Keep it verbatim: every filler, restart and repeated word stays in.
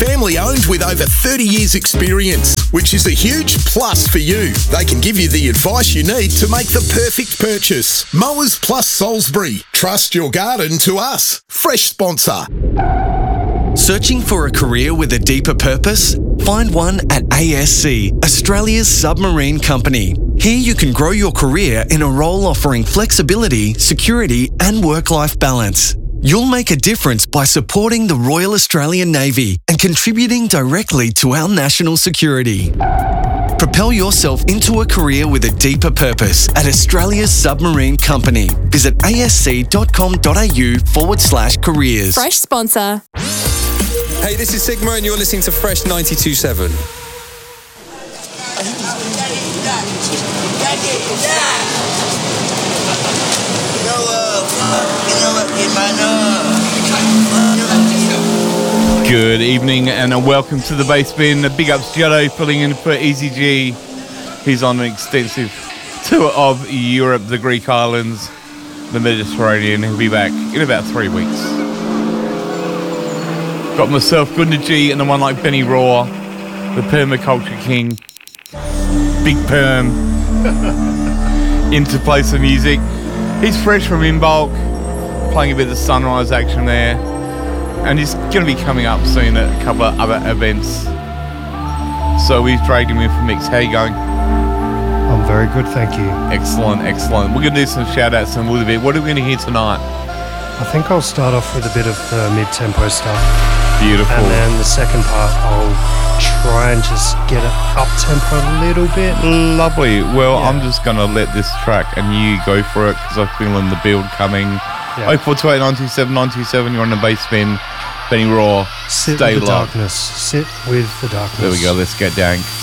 family owned with over thirty years experience, which is a huge plus for you. They can give you the advice you need to make the perfect purchase. Mowers Plus Salisbury. Trust your garden to us. Fresh sponsor. Searching for a career with a deeper purpose? Find one at A S C, Australia's submarine company. Here you can grow your career in a role offering flexibility, security, and work-life balance. You'll make a difference by supporting the Royal Australian Navy and contributing directly to our national security. Propel yourself into a career with a deeper purpose at Australia's submarine company. Visit asc.com.au forward slash careers. Fresh sponsor. Hey, this is Sigma and you're listening to Fresh ninety-two point seven. Good evening and a welcome to the Bass Bin. Big ups Jado filling in for Easy G. He's on an extensive tour of Europe, the Greek islands, the Mediterranean. He'll be back in about three weeks. Got myself Gunda G and the one like Benny Raw, the Permaculture King, Big Perm, into play some music. He's fresh from Inbulk, playing a bit of Sunrise action there, and he's going to be coming up soon at a couple of other events. So we've dragged him in for mix. How you going? I'm very good, thank you. Excellent, excellent. We're going to do some shout outs in a little bit. What are we going to hear tonight? I think I'll start off with a bit of uh, mid-tempo stuff. Beautiful. And then the second part, I'll try and just get it up-tempo a little bit. Lovely. Well, yeah. I'm just going to let this track and you go for it because I'm feeling the build coming. Yeah. oh four two eight nine two seven nine two seven, you're on the Bass Bin. Benny Raw, Sit stay with the low. darkness. Sit with the darkness. There we go, let's get down.